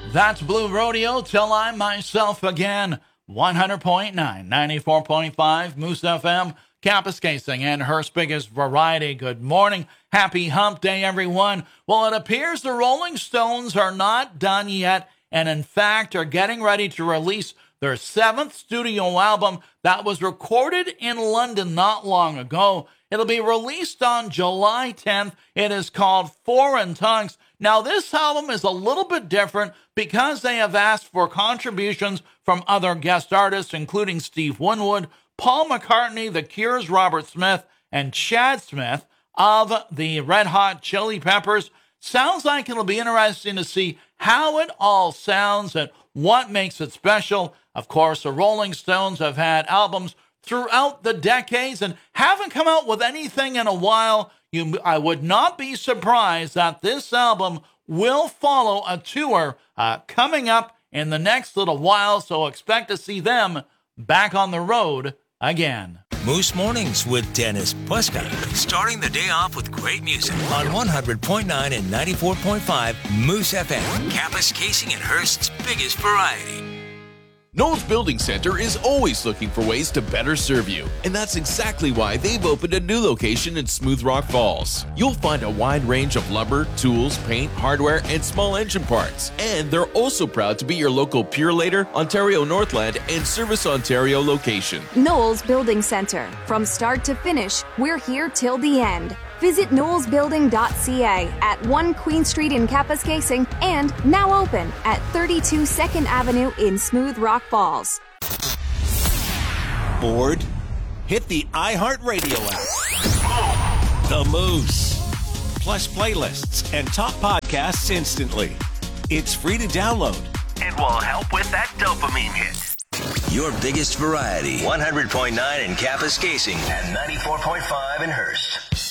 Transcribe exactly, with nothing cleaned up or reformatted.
That's Blue Rodeo till I'm myself again. one hundred point nine, ninety-four point five, Moose F M, Kapuskasing, and Hearst's biggest variety. Good morning. Happy hump day, everyone. Well, it appears the Rolling Stones are not done yet, and in fact are getting ready to release their seventh studio album that was recorded in London not long ago. It'll be released on July tenth. It is called Foreign Tongues. Now, this album is a little bit different because they have asked for contributions from other guest artists, including Steve Winwood, Paul McCartney, The Cure's Robert Smith, and Chad Smith of the Red Hot Chili Peppers. Sounds like it'll be interesting to see how it all sounds and what makes it special. Of course, the Rolling Stones have had albums throughout the decades and haven't come out with anything in a while. You, I would not be surprised that this album will follow a tour uh, coming up in the next little while, so expect to see them back on the road again. Moose Mornings with Dennis Puska. Starting the day off with great music on one hundred point nine and ninety-four point five Moose F M. Kapuskasing and Hearst's biggest variety. Knowles Building Center is always looking for ways to better serve you, and that's exactly why they've opened a new location in Smooth Rock Falls. You'll find a wide range of lumber, tools, paint, hardware, and small engine parts. And they're also proud to be your local Purelator, Ontario Northland, and Service Ontario location. Knowles Building Center. From start to finish, we're here till the end. Visit knowles building dot c a at one Queen Street in Kapuskasing and now open at thirty-two second Avenue in Smooth Rock Falls. Bored? Hit the iHeartRadio app. The Moose. Plus playlists and top podcasts instantly. It's free to download. It will help with that dopamine hit. Your biggest variety. one hundred point nine in Kapuskasing and ninety-four point five in Hearst.